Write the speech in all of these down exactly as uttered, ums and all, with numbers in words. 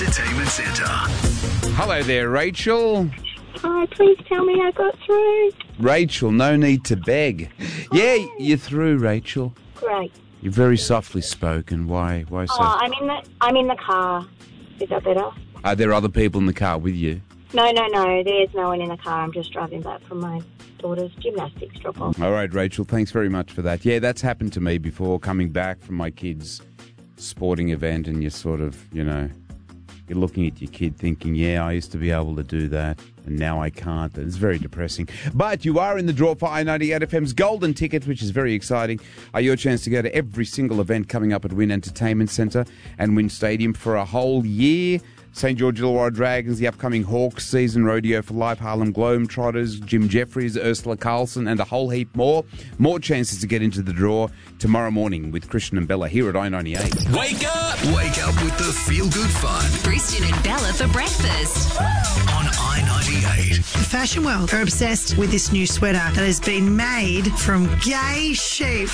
Entertainment Centre. Hello there, Rachel. Hi, please tell me I got through. Rachel, no need to beg. Yeah, you're through, Rachel. Great. You're very softly spoken. Why? Why so? Oh, I'm in the I'm in the car. Is that better? Are there other people in the car with you? No, no, no. There's no one in the car. I'm just driving back from my daughter's gymnastics drop-off. All right, Rachel, thanks very much for that. Yeah, that's happened to me before, coming back from my kid's sporting event, and you're sort of, you know, you're looking at your kid thinking, yeah, I used to be able to do that, and now I can't. It's very depressing. But you are in the draw for I ninety-eight F M's Golden Ticket, which is very exciting. Are your chance to go to every single event coming up at Wynn Entertainment Centre and Wynn Stadium for a whole year. Saint George Illawarra Dragons, the upcoming Hawks season, Rodeo for Life, Harlem Globetrotters, Jim Jeffries, Ursula Carlson, and a whole heap more. More chances to get into the draw tomorrow morning with Christian and Bella here at I ninety-eight. Wake up! Wake up with the feel-good fun. Christian and Bella for breakfast. On I ninety-eight. The fashion world are obsessed with this new sweater that has been made from gay sheep.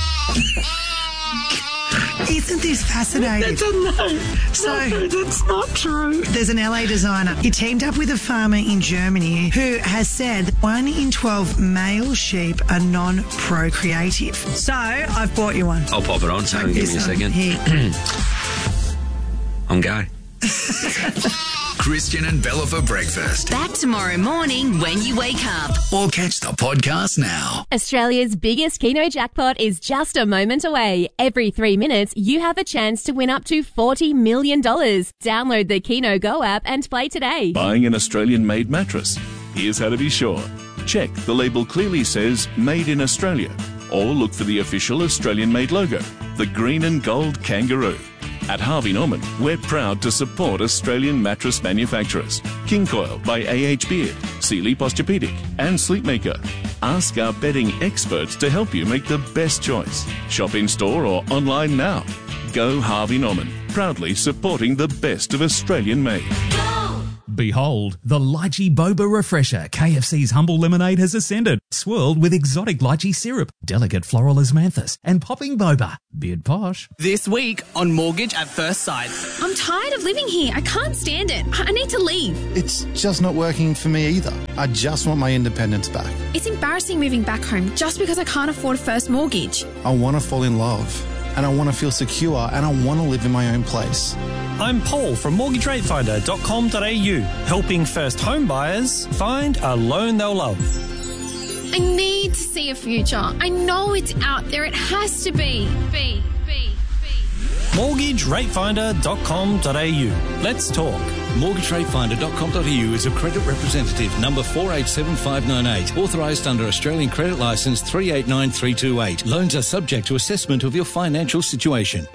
Isn't this fascinating? That's a no. So, no, that's not true. There's an L A designer. He teamed up with a farmer in Germany who has said one in twelve male sheep are non-procreative. So, I've bought you one. I'll pop it on, so give me a second. Here. I'm gay. Christian and Bella for breakfast. Back tomorrow morning when you wake up. Or catch the podcast now. Australia's biggest Keno jackpot is just a moment away. Every three minutes, you have a chance to win up to forty million dollars. Download the Keno Go app and play today. Buying an Australian-made mattress? Here's how to be sure. Check the label clearly says Made in Australia, or look for the official Australian-made logo, the green and gold kangaroo. At Harvey Norman, we're proud to support Australian mattress manufacturers. King Coil by A H Beard, Sealy Posturepedic, and Sleepmaker. Ask our bedding experts to help you make the best choice. Shop in-store or online now. Go Harvey Norman, proudly supporting the best of Australian-made. Behold, the Lychee Boba Refresher. K F C's humble lemonade has ascended, swirled with exotic lychee syrup, delicate floral osmanthus, and popping boba. Beard posh. This week on Mortgage at First Sight. I'm tired of living here. I can't stand it. I need to leave. It's just not working for me either. I just want my independence back. It's embarrassing moving back home just because I can't afford a first mortgage. I want to fall in love, and I want to feel secure, and I want to live in my own place. I'm Paul from mortgage rate finder dot com dot a u, helping first home buyers find a loan they'll love. I need to see a future. I know it's out there. It has to be. Be, be, be. mortgage rate finder dot com dot a u. Let's talk. mortgage rate finder dot com dot a u is a credit representative number four eight seven five nine eight, authorised under Australian Credit Licence three eight nine three two eight. Loans are subject to assessment of your financial situation.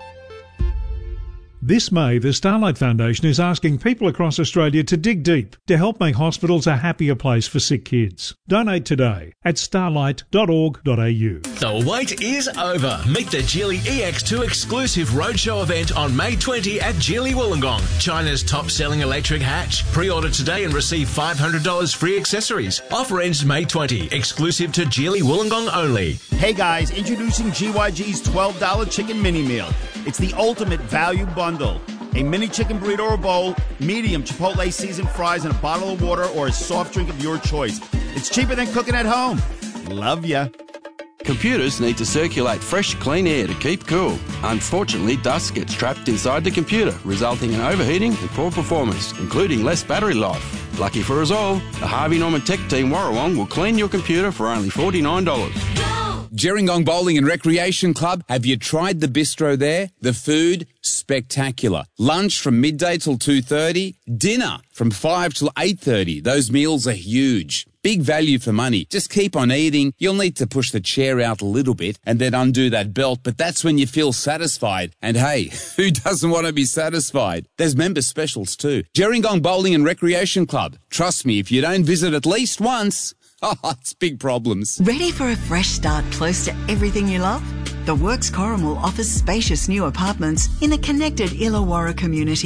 This May, the Starlight Foundation is asking people across Australia to dig deep to help make hospitals a happier place for sick kids. Donate today at starlight dot org dot a u. The wait is over. Meet the Geely E X two exclusive roadshow event on May twentieth at Geely Wollongong, China's top-selling electric hatch. Pre-order today and receive five hundred dollars free accessories. Offer ends May twentieth, exclusive to Geely Wollongong only. Hey guys, introducing G Y G's twelve dollar chicken mini meal. It's the ultimate value bundle. A mini chicken burrito or bowl, medium Chipotle seasoned fries, and a bottle of water or a soft drink of your choice. It's cheaper than cooking at home. Love ya. Computers need to circulate fresh, clean air to keep cool. Unfortunately, dust gets trapped inside the computer, resulting in overheating and poor performance, including less battery life. Lucky for us all, the Harvey Norman Tech Team Warrawong will clean your computer for only forty-nine dollars. Gerringong Bowling and Recreation Club. Have you tried the bistro there? The food, spectacular. Lunch from midday till two thirty. Dinner from five till eight thirty. Those meals are huge. Big value for money. Just keep on eating. You'll need to push the chair out a little bit and then undo that belt, but that's when you feel satisfied. And hey, who doesn't want to be satisfied? There's member specials too. Gerringong Bowling and Recreation Club. Trust me, if you don't visit at least once, oh, it's big problems. Ready for a fresh start close to everything you love? The Works Corrimal offers spacious new apartments in the connected Illawarra community.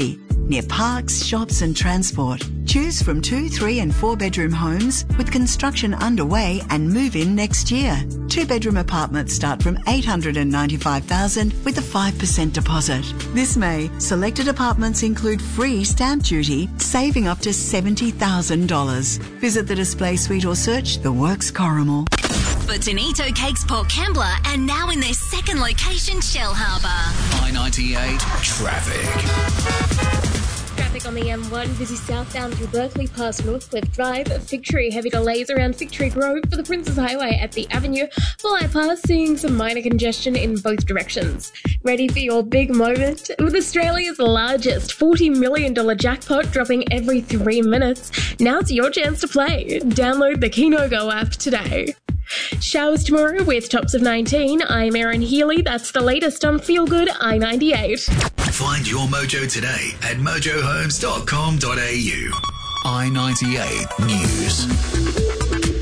near parks, shops and transport. Choose from two, three and four bedroom homes with construction underway and move in next year. Two bedroom apartments start from eight hundred ninety-five thousand dollars with a five percent deposit. This May, selected apartments include free stamp duty, saving up to seventy thousand dollars. Visit the display suite or search The Works Corrimal. Bonito Cakes Port Kembla and now in their second location, Shell Harbour. I ninety-eight traffic. Traffic on the M one, busy southbound through Berkeley past Northcliffe Drive. Fig Tree, heavy delays around Fig Tree Grove for the Princes Highway at the Avenue. Fly past, seeing some minor congestion in both directions. Ready for your big moment? With Australia's largest forty million dollars jackpot dropping every three minutes, now's your chance to play. Download the Keno Go app today. Showers tomorrow with tops of nineteen. I'm Erin Healy. That's the latest on Feel Good I ninety-eight. Find your mojo today at mojo homes dot com dot a u. I ninety-eight News.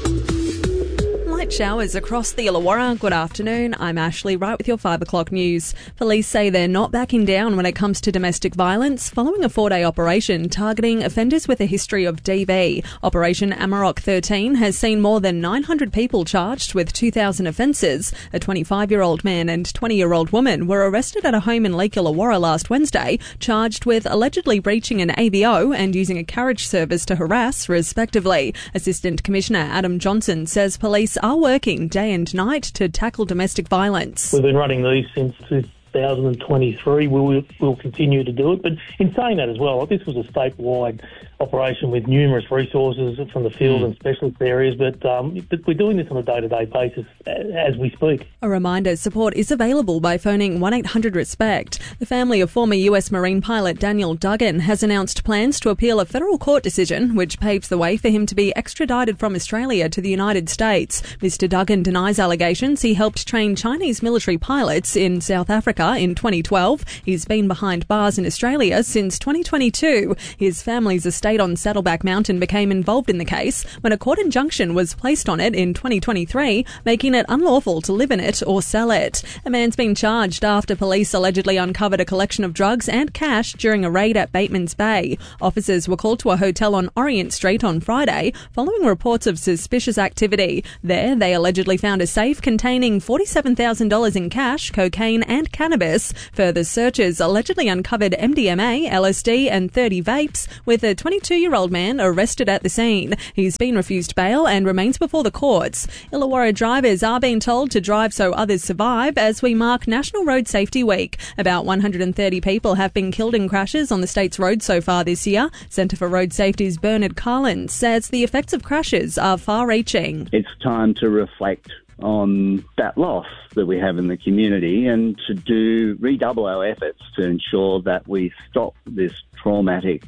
Light showers across the Illawarra. Good afternoon. I'm Ashley, right with your five o'clock news. Police say they're not backing down when it comes to domestic violence following a four-day operation targeting offenders with a history of D V. Operation Amarok thirteen has seen more than nine hundred people charged with two thousand offences. A twenty-five-year-old man and twenty-year-old woman were arrested at a home in Lake Illawarra last Wednesday, charged with allegedly breaching an A B O and using a carriage service to harass, respectively. Assistant Commissioner Adam Johnson says police are working day and night to tackle domestic violence. We've been running these since two thousand twenty-three. We will we'll continue to do it. But in saying that as well, this was a statewide operation with numerous resources from the field mm. and specialist areas, but, um, but we're doing this on a day-to-day basis as we speak. A reminder, support is available by phoning one eight hundred RESPECT. The family of former U S Marine pilot Daniel Duggan has announced plans to appeal a federal court decision which paves the way for him to be extradited from Australia to the United States. Mister Duggan denies allegations he helped train Chinese military pilots in South Africa in twenty twelve. He's been behind bars in Australia since twenty twenty-two. His family's estate on Saddleback Mountain became involved in the case when a court injunction was placed on it in twenty twenty-three, making it unlawful to live in it or sell it. A man's been charged after police allegedly uncovered a collection of drugs and cash during a raid at Bateman's Bay. Officers were called to a hotel on Orient Street on Friday following reports of suspicious activity. There, they allegedly found a safe containing forty-seven thousand dollars in cash, cocaine and cannabis. Further searches allegedly uncovered M D M A, L S D and thirty vapes, with a twenty-two-year-old man arrested at the scene. He's been refused bail and remains before the courts. Illawarra drivers are being told to drive so others survive as we mark National Road Safety Week. About one hundred thirty people have been killed in crashes on the state's roads so far this year. Centre for Road Safety's Bernard Carlin says the effects of crashes are far-reaching. It's time to reflect on that loss that we have in the community and to do redouble our efforts to ensure that we stop this traumatic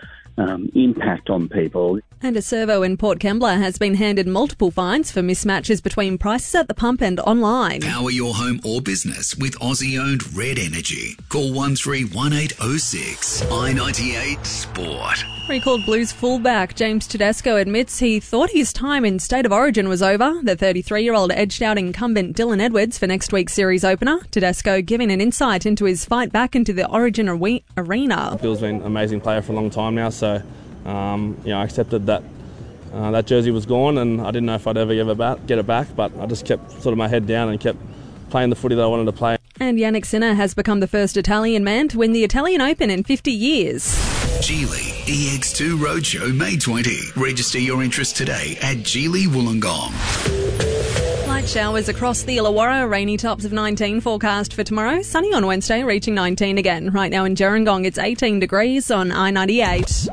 um, impact on people. And a servo in Port Kembla has been handed multiple fines for mismatches between prices at the pump and online. Power your home or business with Aussie-owned Red Energy. Call one three one eight oh six. I ninety-eight Sport. Recalled Blues fullback James Tedesco admits he thought his time in State of Origin was over. The thirty-three-year-old edged out incumbent Dylan Edwards for next week's series opener. Tedesco giving an insight into his fight back into the Origin arena. Bill's been an amazing player for a long time now, so um, you know, I accepted that uh, that jersey was gone, and I didn't know if I'd ever get it back, get it back, but I just kept sort of my head down and kept playing the footy that I wanted to play. And Yannick Sinner has become the first Italian man to win the Italian Open in fifty years. Geely E X two Roadshow May twentieth. Register your interest today at Geely Wollongong. Light showers across the Illawarra, rainy tops of nineteen forecast for tomorrow. Sunny on Wednesday, reaching nineteen again. Right now in Gerringong, it's eighteen degrees on I ninety-eight.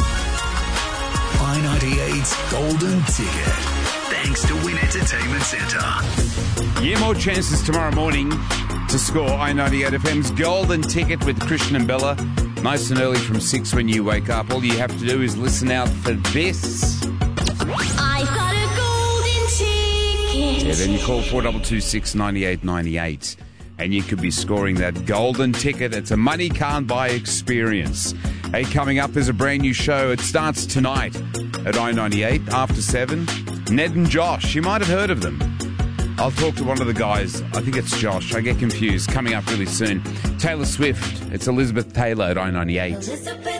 I ninety-eight's Golden Ticket. Thanks to Win Entertainment Centre. Yeah, more chances tomorrow morning to score I ninety-eight F M's Golden Ticket with Christian and Bella. Nice and early from six when you wake up. All you have to do is listen out for this. I've got a golden ticket. Yeah, then you call four two two six, nine eight nine eight and you could be scoring that golden ticket. It's a money can't buy experience. Hey, coming up, there's a brand new show. It starts tonight at I ninety-eight after seven. Ned and Josh, you might have heard of them. I'll talk to one of the guys. I think it's Josh. I get confused. Coming up really soon. Taylor Swift. It's Elizabeth Taylor at I ninety-eight.